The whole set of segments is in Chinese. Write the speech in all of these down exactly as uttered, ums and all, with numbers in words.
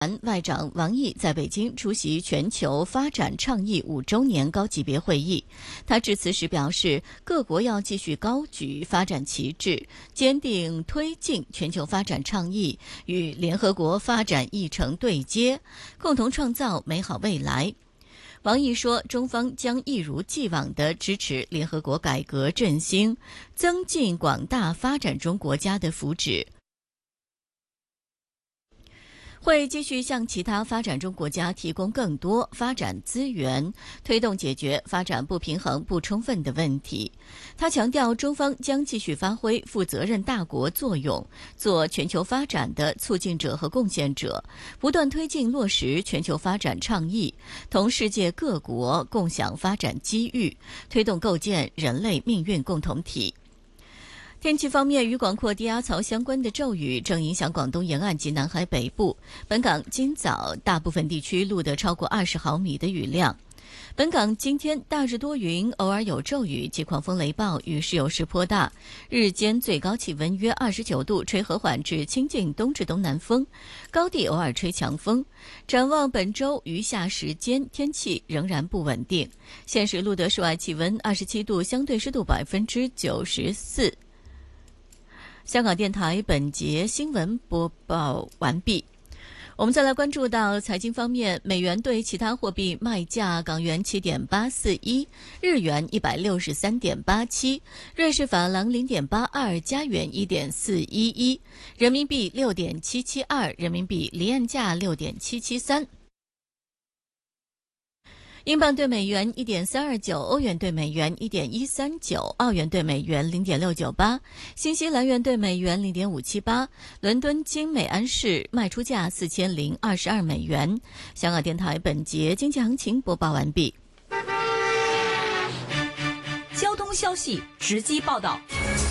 外长王毅在北京出席全球发展倡议五周年高级别会议。他致辞时表示，各国要继续高举发展旗帜，坚定推进全球发展倡议与联合国发展议程对接，共同创造美好未来。王毅说，中方将一如既往地支持联合国改革振兴，增进广大发展中国家的福祉。会继续向其他发展中国家提供更多发展资源，推动解决发展不平衡不充分的问题。他强调，中方将继续发挥负责任大国作用，做全球发展的促进者和贡献者，不断推进落实全球发展倡议，同世界各国共享发展机遇，推动构建人类命运共同体。天气方面，与广阔低压槽相关的骤雨正影响广东沿岸及南海北部。本港今早大部分地区录得超过二十毫米的雨量。本港今天大致多云，偶尔有骤雨及狂风雷暴，雨势有时颇大。日间最高气温约二十九度，吹和缓至清劲东至东南风，高地偶尔吹强风。展望本周余下时间，天气仍然不稳定。现时录得室外气温二十七度，相对湿度百分之九十四。香港电台本节新闻播报完毕。我们再来关注到财经方面，美元对其他货币卖价：港元七点八四一，日元一百六十三点八七，瑞士法郎零点八二，加元一点四一一，人民币六点七七二，人民币离岸价六点七七三。英镑对美元 一点三二九， 欧元对美元 一点一三九， 澳元对美元 零点六九八， 新西兰元对美元 零点五七八。 伦敦金美安士卖出价四千零二十二美元。香港电台本节经济行情播报完毕。 交通消息直击报道。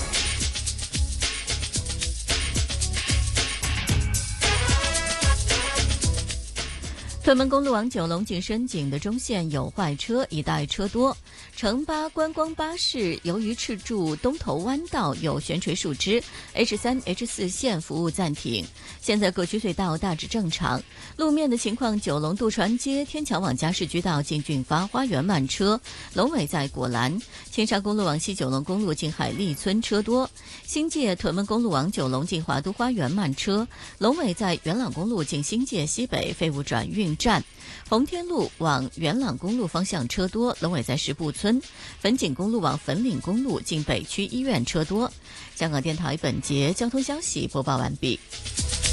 屯门公路往九龙景深井的中线有坏车，一带车多。城巴观光巴士由于赤柱东头弯道有悬垂树枝 ，H 三、H 四 线服务暂停。现在各区隧道大致正常。路面的情况，九龙渡船街天桥往嘉市居道进俊发花园慢车，龙尾在果栏。青沙公路往西九龙公路进海利村车多。新界屯门公路往九龙进华都花园慢车，龙尾在元朗公路进新界西北废物转运站。红天路往元朗公路方向车多，龙尾在石步村。粉锦公路往粉岭公路进北区医院车多。香港电台本节交通消息播报完毕。